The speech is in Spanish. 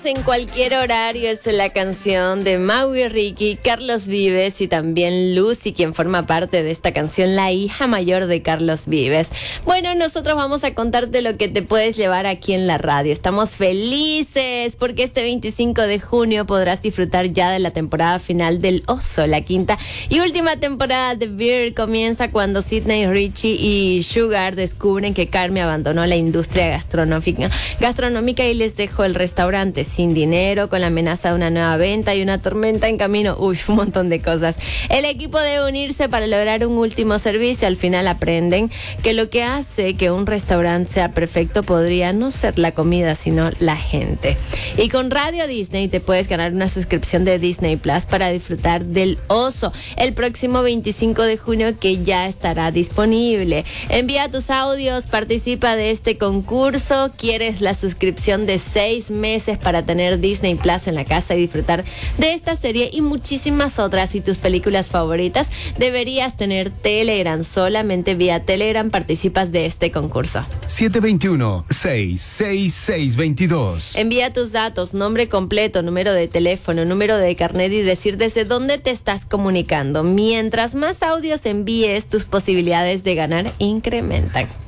En cualquier horario es la canción de Mau y Ricky, Carlos Vives y también Lucy, quien forma parte de esta canción, la hija mayor de Carlos Vives. Bueno, nosotros vamos a contarte lo que te puedes llevar aquí en la radio. Estamos felices porque este 25 de junio podrás disfrutar ya de la temporada final del Oso. La quinta y última temporada de Beer comienza cuando Sydney, Richie y Sugar descubren que Carmen abandonó la industria gastronómica y les dejó el restaurante sin dinero, con la amenaza de una nueva venta y una tormenta en camino. Un montón de cosas. El equipo debe unirse para lograr un último servicio. Al final aprenden que lo que hace que un restaurante sea perfecto podría no ser la comida, sino la gente. Y con Radio Disney te puedes ganar una suscripción de Disney Plus para disfrutar del Oso el próximo 25 de junio, que ya estará disponible. Envía tus audios, participa de este concurso. ¿Quieres la suscripción de 6 meses para tener Disney Plus en la casa y disfrutar de esta serie y muchísimas otras y tus películas favoritas? Deberías tener Telegram. Solamente vía Telegram participas de este concurso. 721-66622. Envía tus datos, nombre completo, número de teléfono, número de carnet y decir desde dónde te estás comunicando. Mientras más audios envíes, tus posibilidades de ganar incrementan.